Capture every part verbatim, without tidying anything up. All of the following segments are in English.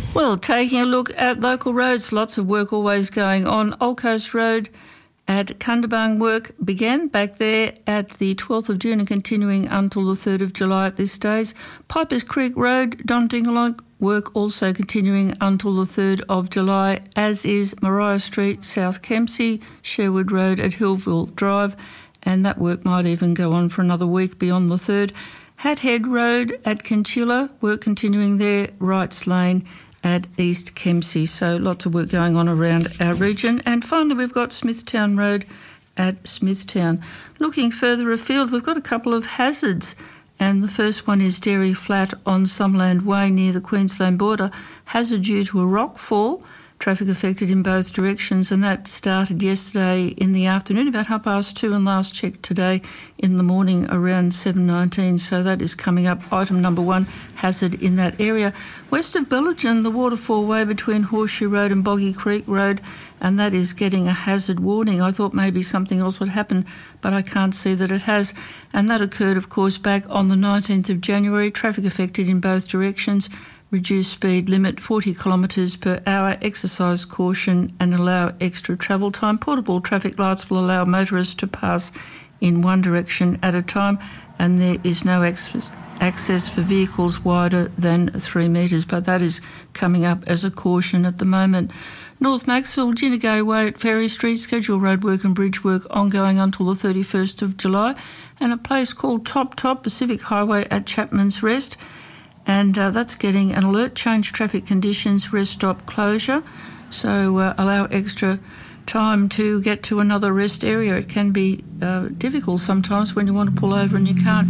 Well, taking a look at local roads, lots of work always going on. Old Coast Road at Cundabung work began back there at the twelfth of June and continuing until the third of July at this stage. Pipers Creek Road, Dondingalong, work also continuing until the third of July, as is Maria Street, South Kempsey, Sherwood Road at Hillville Drive, and that work might even go on for another week beyond the third. Hathead Road at Kinchilla, work continuing there, Wrights Lane at East Kempsey. So lots of work going on around our region. And finally, we've got Smithtown Road at Smithtown. Looking further afield, we've got a couple of hazards. And the first one is Dairy Flat on Summerland Way near the Queensland border. Hazard due to a rock fall. Traffic affected in both directions, and that started yesterday in the afternoon, about half past two, and last checked today in the morning around seven nineteen. So that is coming up, item number one, hazard in that area. West of Belgian, the Waterfall Way between Horseshoe Road and Boggy Creek Road, and that is getting a hazard warning. I thought maybe something else had happened, but I can't see that it has. And that occurred, of course, back on the nineteenth of January. Traffic affected in both directions. Reduce speed limit forty kilometres per hour, exercise caution and allow extra travel time. Portable traffic lights will allow motorists to pass in one direction at a time, and there is no access access for vehicles wider than three metres, but that is coming up as a caution at the moment. North Maxwell, Ginnegay Way at Ferry Street, scheduled roadwork and bridge work ongoing until the thirty-first of July, and a place called Top Top Pacific Highway at Chapman's Rest. And uh, that's getting an alert, change traffic conditions, rest stop closure. So uh, allow extra time to get to another rest area. It can be uh, difficult sometimes when you want to pull over and you can't.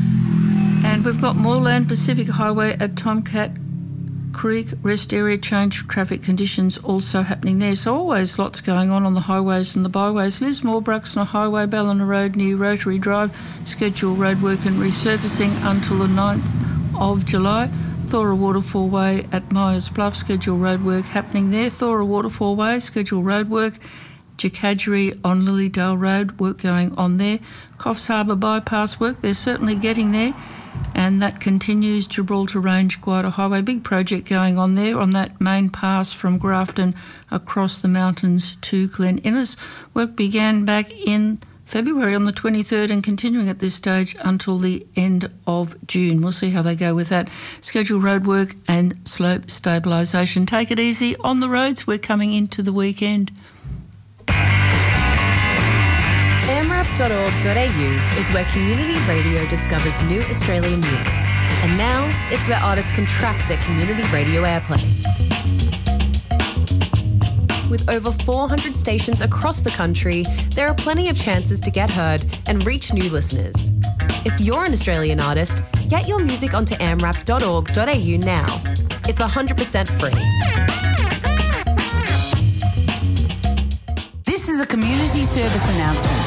And we've got Moorland Pacific Highway at Tomcat Creek, rest area, change traffic conditions also happening there. So always lots going on on the highways and the byways. Lismore, Bruxner Highway, Ballina Road near Rotary Drive, scheduled roadwork and resurfacing until the ninth of July. Thora Waterfall Way at Myers Bluff, scheduled roadwork happening there. Thora Waterfall Way, scheduled roadwork. Jacadgery on Lilydale Road, work going on there. Coffs Harbour bypass work, they're certainly getting there, and that continues. Gibraltar Range Guida Highway, big project going on there on that main pass from Grafton across the mountains to Glen Innes. Work began back in February on the twenty-third and continuing at this stage until the end of June. We'll see how they go with that. Scheduled roadwork and slope stabilisation. Take it easy on the roads. We're coming into the weekend. amrap dot org dot a u is where community radio discovers new Australian music. And now it's where artists can track their community radio airplay. With over four hundred stations across the country, there are plenty of chances to get heard and reach new listeners. If you're an Australian artist, get your music onto amrap dot org dot a u now. It's one hundred percent free. This is a community service announcement.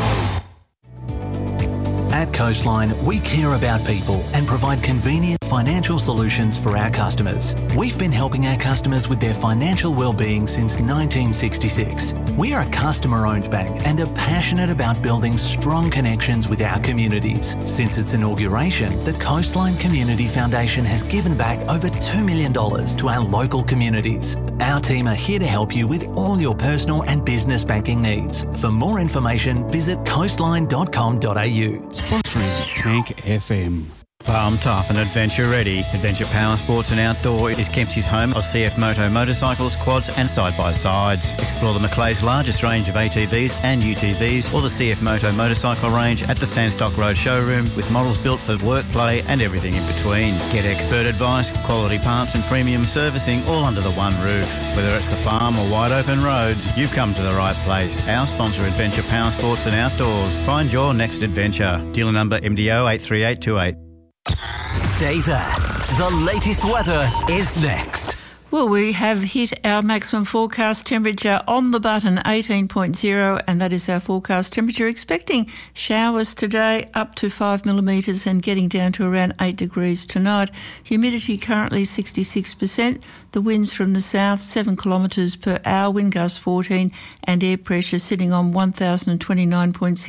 At Coastline, we care about people and provide convenient financial solutions for our customers. We've been helping our customers with their financial well-being since nineteen sixty-six. We are a customer-owned bank and are passionate about building strong connections with our communities. Since its inauguration, the Coastline Community Foundation has given back over two million dollars to our local communities. Our team are here to help you with all your personal and business banking needs. For more information, visit coastline dot com dot a u. Sponsoring Tank F M. Farm tough and adventure ready. Adventure Power Sports and Outdoor is Kempsey's home of C F Moto motorcycles, quads and side-by-sides. Explore the Macleay's largest range of A T Vs and U T Vs or the C F Moto motorcycle range at the Sandstock Road showroom with models built for work, play and everything in between. Get expert advice, quality parts and premium servicing all under the one roof. Whether it's the farm or wide open roads, you've come to the right place. Our sponsor, Adventure Power Sports and Outdoors. Find your next adventure. Dealer number M D O eight three eight two eight. Stay there. The latest weather is next. Well, we have hit our maximum forecast temperature on the button, eighteen point zero, and that is our forecast temperature. Expecting showers today up to five millimetres and getting down to around eight degrees tonight. Humidity currently sixty-six percent. The winds from the south, seven kilometres per hour, wind gust fourteen, and air pressure sitting on one thousand twenty-nine point six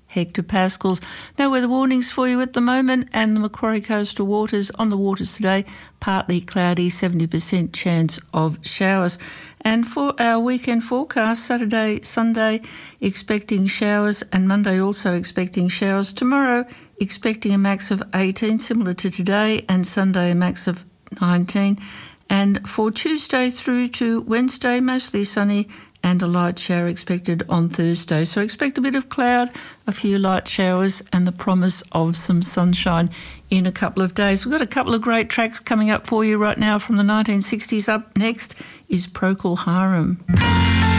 hectopascals. No weather warnings for you at the moment, and the Macquarie coastal waters, on the waters today, partly cloudy, seventy percent chance of showers. And for our weekend forecast, Saturday, Sunday, expecting showers, and Monday also expecting showers. Tomorrow, expecting a max of eighteen, similar to today, and Sunday a max of nineteen. And for Tuesday through to Wednesday, mostly sunny, and a light shower expected on Thursday. So expect a bit of cloud, a few light showers, and the promise of some sunshine in a couple of days. We've got a couple of great tracks coming up for you right now from the nineteen sixties. Up next is Procol Harum.